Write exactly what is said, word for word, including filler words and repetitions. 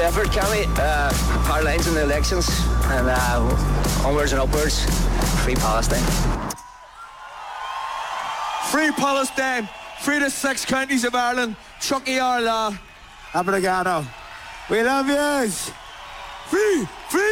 effort, can we? Uh, hard lines in the elections, and uh, onwards and upwards. Free Palestine. Free Palestine. Free the six counties of Ireland. Chucky Arla. Obrigado. We love yous. Free, free.